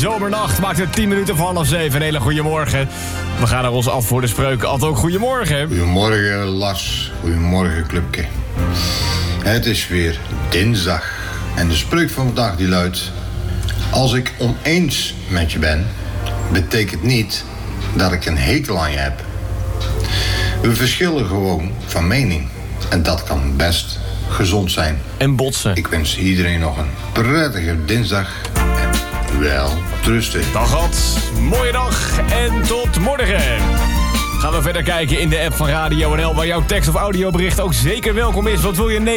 zomernacht. Maakt het 10 minuten voor 6:30. Een hele goede morgen. We gaan naar ons af voor de spreuken. Ad ook goedemorgen. Goedemorgen Lars. Goedemorgen Clubke. Het is weer dinsdag. En de spreuk van vandaag die luidt: als ik oneens met je ben, betekent niet dat ik een hekel aan je heb. We verschillen gewoon van mening. En dat kan best gezond zijn. En botsen. Ik wens iedereen nog een prettige dinsdag. En wel rusten. Dag Ad. Mooie dag. En tot morgen. Gaan we verder kijken in de app van Radio NL, waar jouw tekst- of audiobericht ook zeker welkom is. Wat wil je